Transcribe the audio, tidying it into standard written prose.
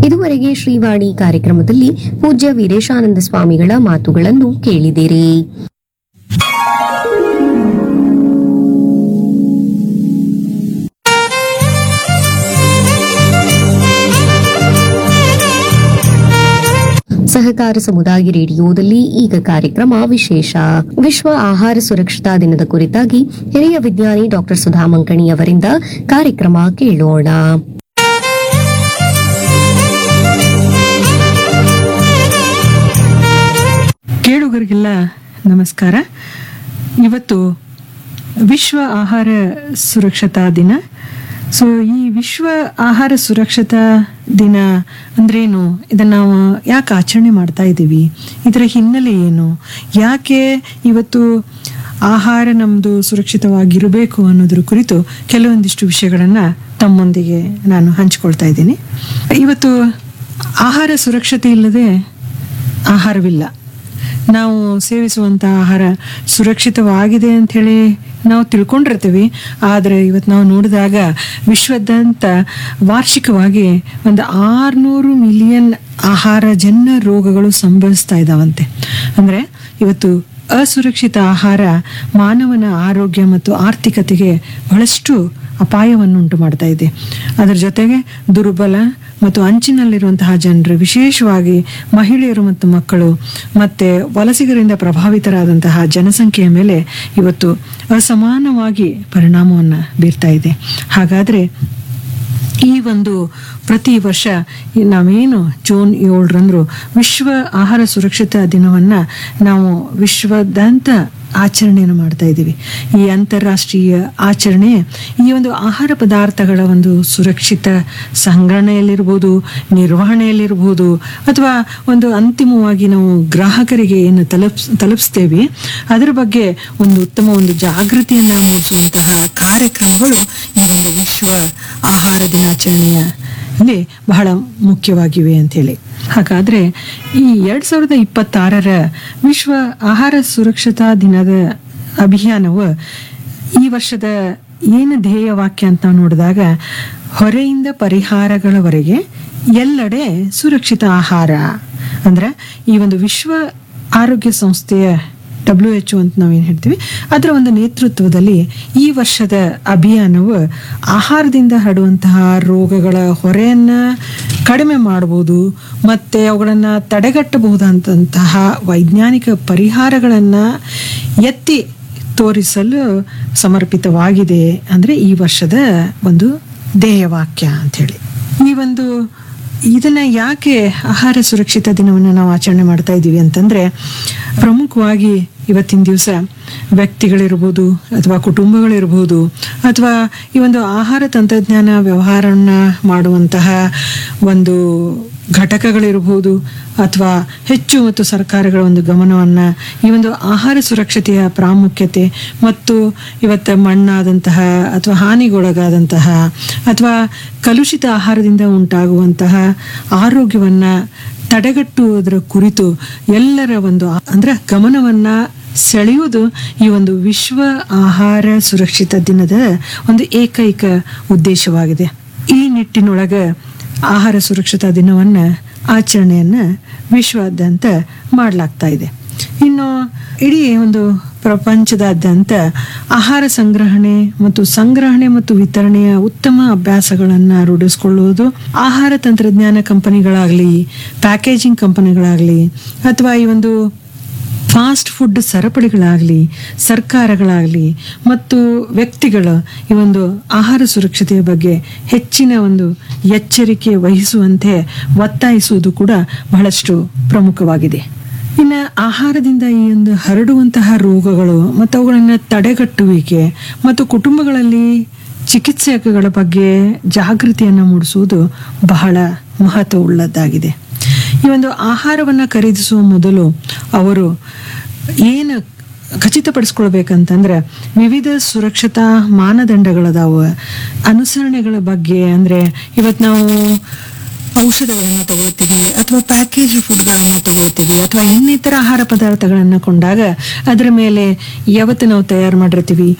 ಇದುವರೆಗೆ ಶ್ರೀವಾಣಿ ಕಾರ್ಯಕ್ರಮದಲ್ಲಿ ಪೂಜ್ಯ ವೀರೇಶಾನಂದ ಸ್ವಾಮಿಗಳ ಮಾತುಗಳನ್ನು ಕೇಳಿದಿರಿ. ಸಹಕಾರ ಸಮುದಾಯ ರೇಡಿಯೋದಲ್ಲಿ ಈಗ ಕಾರ್ಯಕ್ರಮ ವಿಶೇಷ ವಿಶ್ವ ಆಹಾರ ಸುರಕ್ಷತಾ ದಿನದ ಕುರಿತಾಗಿ ಹಿರಿಯ ವಿಜ್ಞಾನಿ ಡಾಕ್ಟರ್ ಸುಧಾ ಮಂಕಣಿ ಅವರಿಂದ ಕಾರ್ಯಕ್ರಮ ಕೇಳೋಣ. ಕೇಳುಗರಿಗೆಲ್ಲ ನಮಸ್ಕಾರ. ಇವತ್ತು ವಿಶ್ವ ಆಹಾರ ಸುರಕ್ಷತಾ ದಿನ. ಸೊ ಈ ವಿಶ್ವ ಆಹಾರ ಸುರಕ್ಷತಾ ದಿನ ಅಂದ್ರೇನು, ಇದನ್ನು ನಾವು ಯಾಕೆ ಆಚರಣೆ ಮಾಡ್ತಾ ಇದ್ದೀವಿ, ಇದರ ಹಿನ್ನೆಲೆ ಏನು, ಯಾಕೆ ಇವತ್ತು ಆಹಾರ ನಮ್ಮದು ಸುರಕ್ಷಿತವಾಗಿರಬೇಕು ಅನ್ನೋದ್ರ ಕುರಿತು ಕೆಲವೊಂದಿಷ್ಟು ವಿಷಯಗಳನ್ನು ತಮ್ಮೊಂದಿಗೆ ನಾನು ಹಂಚಿಕೊಳ್ತಾ ಇದ್ದೀನಿ. ಇವತ್ತು ಆಹಾರ ಸುರಕ್ಷತೆ ಇಲ್ಲದೆ ಆಹಾರವಿಲ್ಲ. ನಾವು ಸೇವಿಸುವಂಥ ಆಹಾರ ಸುರಕ್ಷಿತವಾಗಿದೆ ಅಂಥೇಳಿ ನಾವು ತಿಳ್ಕೊಂಡಿರ್ತೀವಿ. ಆದರೆ ಇವತ್ತು ನಾವು ನೋಡಿದಾಗ ವಿಶ್ವದಾದ್ಯಂತ ವಾರ್ಷಿಕವಾಗಿ ಒಂದು 600 ಮಿಲಿಯನ್ ಆಹಾರಜನ್ಯ ರೋಗಗಳು ಸಂಭವಿಸ್ತಾ ಇದ್ದಾವಂತೆ. ಅಂದರೆ ಇವತ್ತು ಅಸುರಕ್ಷಿತ ಆಹಾರ ಮಾನವನ ಆರೋಗ್ಯ ಮತ್ತು ಆರ್ಥಿಕತೆಗೆ ಬಹಳಷ್ಟು ಅಪಾಯವನ್ನು ಉಂಟು ಮಾಡ್ತಾ ಇದೆ. ಅದರ ಜೊತೆಗೆ ದುರ್ಬಲ ಮತ್ತು ಅಂಚಿನಲ್ಲಿರುವಂತಹ ಜನರು, ವಿಶೇಷವಾಗಿ ಮಹಿಳೆಯರು ಮತ್ತು ಮಕ್ಕಳು ಮತ್ತು ವಲಸಿಗರಿಂದ ಪ್ರಭಾವಿತರಾದಂತಹ ಜನಸಂಖ್ಯೆಯ ಮೇಲೆ ಇವತ್ತು ಅಸಮಾನವಾಗಿ ಪರಿಣಾಮವನ್ನು ಬೀರ್ತಾ ಇದೆ. ಹಾಗಾದರೆ ಈ ಒಂದು ಪ್ರತಿ ವರ್ಷ ನಾವೇನು ಜೂನ್ 7ರಂದು ವಿಶ್ವ ಆಹಾರ ಸುರಕ್ಷತಾ ದಿನವನ್ನು ನಾವು ವಿಶ್ವದಾದ್ಯಂತ ಆಚರಣೆಯನ್ನು ಮಾಡ್ತಾ ಇದ್ದೀವಿ. ಈ ಅಂತಾರಾಷ್ಟ್ರೀಯ ಆಚರಣೆ ಈ ಒಂದು ಆಹಾರ ಪದಾರ್ಥಗಳ ಒಂದು ಸುರಕ್ಷಿತ ಸಂಗ್ರಹಣೆಯಲ್ಲಿರ್ಬೋದು, ನಿರ್ವಹಣೆಯಲ್ಲಿರ್ಬೋದು, ಅಥವಾ ಒಂದು ಅಂತಿಮವಾಗಿ ನಾವು ಗ್ರಾಹಕರಿಗೆ ಏನು ತಲುಪಿಸ್ತೇವೆ ಅದರ ಬಗ್ಗೆ ಒಂದು ಉತ್ತಮ ಒಂದು ಜಾಗೃತಿಯನ್ನು ಮೂಡಿಸುವಂತಹ ಕಾರ್ಯಕ್ರಮಗಳು ಈ ಒಂದು ವಿಶ್ವ ಆಹಾರ ದಿನಾಚರಣೆಯಲ್ಲಿ ಬಹಳ ಮುಖ್ಯವಾಗಿವೆ ಅಂಥೇಳಿ. ಹಾಗಾದರೆ ಈ 2026ರ ವಿಶ್ವ ಆಹಾರ ಸುರಕ್ಷತಾ ದಿನದ ಅಭಿಯಾನವು ಈ ವರ್ಷದ ಏನು ಧ್ಯೇಯ ವಾಕ್ಯ ಅಂತ ನಾವು ನೋಡಿದಾಗ, ಹೊರೆಯಿಂದ ಪರಿಹಾರಗಳವರೆಗೆ ಎಲ್ಲೆಡೆ ಸುರಕ್ಷಿತ ಆಹಾರ. ಅಂದ್ರೆ ಈ ಒಂದು ವಿಶ್ವ ಆರೋಗ್ಯ ಸಂಸ್ಥೆಯ WHO ಅಂತ ನಾವೇನು ಹೇಳ್ತೀವಿ, ಅದರ ಒಂದು ನೇತೃತ್ವದಲ್ಲಿ ಈ ವರ್ಷದ ಅಭಿಯಾನವು ಆಹಾರದಿಂದ ಹರಡುವಂತಹ ರೋಗಗಳ ಹೊರೆಯನ್ನು ಕಡಿಮೆ ಮಾಡಬಹುದು ಮತ್ತು ಅವುಗಳನ್ನು ತಡೆಗಟ್ಟಬಹುದಂತಹ ವೈಜ್ಞಾನಿಕ ಪರಿಹಾರಗಳನ್ನು ಎತ್ತಿ ತೋರಿಸಲು ಸಮರ್ಪಿತವಾಗಿದೆ. ಅಂದರೆ ಈ ವರ್ಷದ ಒಂದು ಧ್ಯೇಯವಾಕ್ಯ ಅಂಥೇಳಿ. ಈ ಒಂದು ಇದನ್ನು ಯಾಕೆ ಆಹಾರ ಸುರಕ್ಷಿತ ದಿನವನ್ನು ನಾವು ಆಚರಣೆ ಮಾಡ್ತಾ ಇದ್ದೀವಿ ಅಂತಂದರೆ, ಪ್ರಮುಖವಾಗಿ ಇವತ್ತಿನ ದಿವಸ ವ್ಯಕ್ತಿಗಳಿರ್ಬೋದು ಅಥವಾ ಕುಟುಂಬಗಳಿರ್ಬೋದು ಅಥವಾ ಈ ಒಂದು ಆಹಾರ ತಂತ್ರಜ್ಞಾನ ವ್ಯವಹಾರವನ್ನು ಮಾಡುವಂತಹ ಒಂದು ಘಟಕಗಳಿರ್ಬೋದು ಅಥವಾ ಹೆಚ್ಚು ಮತ್ತು ಸರ್ಕಾರಗಳ ಒಂದು ಗಮನವನ್ನು ಈ ಒಂದು ಆಹಾರ ಸುರಕ್ಷತೆಯ ಪ್ರಾಮುಖ್ಯತೆ ಮತ್ತು ಇವತ್ತು ಮಣ್ಣಾದಂತಹ ಅಥವಾ ಹಾನಿಗೊಳಗಾದಂತಹ ಅಥವಾ ಕಲುಷಿತ ಆಹಾರದಿಂದ ಉಂಟಾಗುವಂತಹ ಆರೋಗ್ಯವನ್ನು ತಡೆಗಟ್ಟುವುದರ ಕುರಿತು ಎಲ್ಲರ ಒಂದು ಅಂದ್ರೆ ಗಮನವನ್ನು ಸೆಳೆಯುವುದು ಈ ಒಂದು ವಿಶ್ವ ಆಹಾರ ಸುರಕ್ಷಿತ ದಿನದ ಒಂದು ಏಕೈಕ ಉದ್ದೇಶವಾಗಿದೆ. ಈ ನಿಟ್ಟಿನೊಳಗೆ ಆಹಾರ ಸುರಕ್ಷತಾ ದಿನವನ್ನು ಆಚರಣೆಯನ್ನು ವಿಶ್ವಾದ್ಯಂತ ಮಾಡಲಾಗ್ತಾ ಇದೆ. ಇನ್ನು ಇಡೀ ಒಂದು ಪ್ರಪಂಚದಾದ್ಯಂತ ಆಹಾರ ಸಂಗ್ರಹಣೆ ಮತ್ತು ವಿತರಣೆಯ ಉತ್ತಮ ಅಭ್ಯಾಸಗಳನ್ನು ರೂಢಿಸಿಕೊಳ್ಳುವುದು ಆಹಾರ ತಂತ್ರಜ್ಞಾನ ಕಂಪನಿಗಳಾಗಲಿ, ಪ್ಯಾಕೇಜಿಂಗ್ ಕಂಪನಿಗಳಾಗಲಿ ಅಥವಾ ಈ ಒಂದು ಫಾಸ್ಟ್ ಫುಡ್ ಸರಪಳಿಗಳಾಗಲಿ, ಸರ್ಕಾರಗಳಾಗಲಿ ಮತ್ತು ವ್ಯಕ್ತಿಗಳು ಈ ಒಂದು ಆಹಾರ ಸುರಕ್ಷತೆಯ ಬಗ್ಗೆ ಹೆಚ್ಚಿನ ಒಂದು ಎಚ್ಚರಿಕೆ ವಹಿಸುವಂತೆ ಒತ್ತಾಯಿಸುವುದು ಕೂಡ ಬಹಳಷ್ಟು ಪ್ರಮುಖವಾಗಿದೆ. ಇನ್ನು ಆಹಾರದಿಂದ ಈ ಒಂದು ಹರಡುವಂತಹ ರೋಗಗಳು ಮತ್ತು ಅವುಗಳನ್ನು ತಡೆಗಟ್ಟುವಿಕೆ ಮತ್ತು ಕುಟುಂಬಗಳಲ್ಲಿ ಚಿಕಿತ್ಸೆಗಳ ಬಗ್ಗೆ ಜಾಗೃತಿಯನ್ನು ಮೂಡಿಸುವುದು ಬಹಳ ಮಹತ್ವವುಳ್ಳದ್ದಾಗಿದೆ. ಈ ಒಂದು ಆಹಾರವನ್ನು ಖರೀದಿಸುವ ಮೊದಲು ಅವರು ಏನು ಖಚಿತಪಡಿಸ್ಕೊಳ್ಬೇಕಂತಂದ್ರೆ ವಿವಿಧ ಸುರಕ್ಷತಾ ಮಾನದಂಡಗಳದಾವ, ಅನುಸರಣೆಗಳ ಬಗ್ಗೆ. ಅಂದರೆ ಇವತ್ತು ನಾವು ಔಷಧಗಳನ್ನು ತಗೊಳ್ತೀವಿ ಅಥವಾ ಪ್ಯಾಕೇಜ್ ಫುಡ್ಗಳನ್ನು ತಗೊಳ್ತೀವಿ ಅಥವಾ ಇನ್ನಿತರ ಆಹಾರ ಪದಾರ್ಥಗಳನ್ನು ಕೊಂಡಾಗ ಅದರ ಮೇಲೆ ಯಾವತ್ತು ನಾವು ತಯಾರು ಮಾಡಿರ್ತೀವಿ